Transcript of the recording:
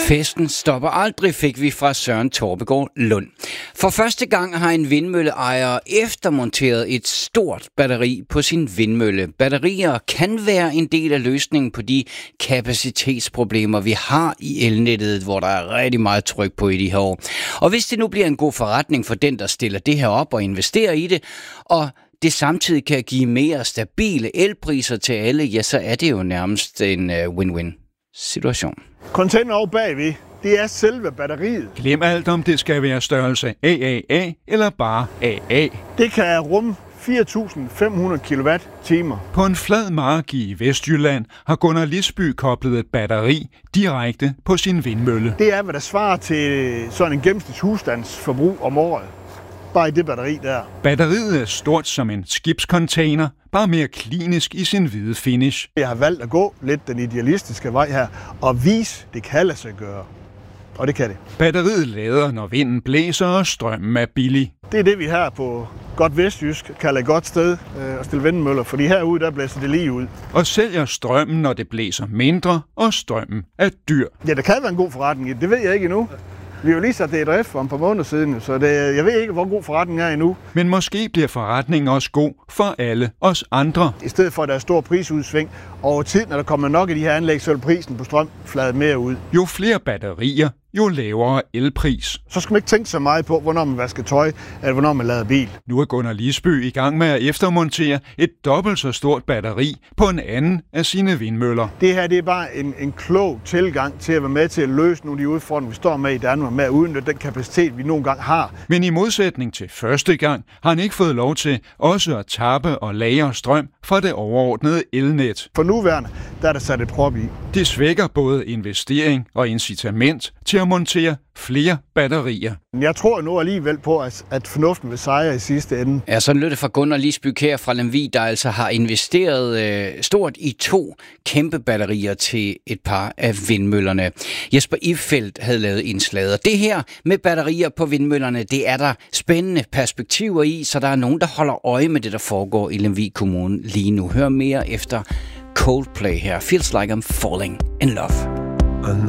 Festen stopper aldrig, fik vi fra Søren Torbegaard Lund. For første gang har en vindmølleejer eftermonteret et stort batteri på sin vindmølle. Batterier kan være en del af løsningen på de kapacitetsproblemer, vi har i elnettet, hvor der er rigtig meget tryk på i de her år. Og hvis det nu bliver en god forretning for den, der stiller det her op og investerer i det, og det samtidig kan give mere stabile elpriser til alle, ja, så er det jo nærmest en win-win-situation. Container over bagved, det er selve batteriet. Glem alt om det skal være størrelse AAA eller bare AA. Det kan rumme 4.500 kWh. På en flad mark i Vestjylland har Gunnar Lisby koblet et batteri direkte på sin vindmølle. Det er, hvad der svarer til sådan en gennemsnits husstandsforbrug om året. Bare i det batteri der. Batteriet er stort som en skibscontainer, bare mere klinisk i sin hvide finish. Jeg har valgt at gå lidt den idealistiske vej her og vise, det kan lade sig gøre. Og det kan det. Batteriet lader, når vinden blæser og strømmen er billig. Det er det, vi her på godt vestjysk kalder et godt sted at stille vindmøller, fordi herude der blæser det lige ud. Og sælger strømmen, når det blæser mindre, og strømmen er dyr. Ja, der kan være en god forretning. Det ved jeg ikke endnu. Vi har jo lige sat det i drift for et par måneder siden, så jeg ved ikke, hvor god forretningen er endnu. Men måske bliver forretningen også god for alle os andre. I stedet for, at der er stor prisudsving over tid, når der kommer nok af de her anlæg, så vil prisen på strøm flade mere ud. Jo flere batterier, jo lavere elpris. Så skal man ikke tænke så meget på, hvornår man vasker tøj, eller hvornår man lader bil. Nu er Gunnar Lisby i gang med at eftermontere et dobbelt så stort batteri på en anden af sine vindmøller. Det her det er bare en klog tilgang til at være med til at løse nogle af de udfordringer, vi står med i Danmark, med at udnytte den kapacitet, vi nogle gange har. Men i modsætning til første gang, har han ikke fået lov til også at tappe og lagre strøm fra det overordnede elnet. For nuværende, der er der sat et prop i. Det svækker både investering og incitament til at montere flere batterier. Jeg tror nu alligevel på, at fornuften vil sejre i sidste ende. Ja, sådan lød det fra Gunnar Lisby her fra Lemvig, der altså har investeret stort i 2 kæmpe batterier til et par af vindmøllerne. Jesper Iffeldt havde lavet indslaget. Og det her med batterier på vindmøllerne, det er der spændende perspektiver i, så der er nogen, der holder øje med det, der foregår i Lemvig Kommune lige nu. Hør mere efter Coldplay her. Feels like I'm falling in love.